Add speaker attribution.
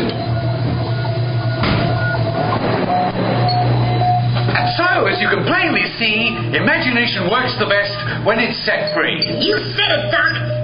Speaker 1: And so, as you can plainly see, imagination works the best when it's set free.
Speaker 2: You said it, Doc.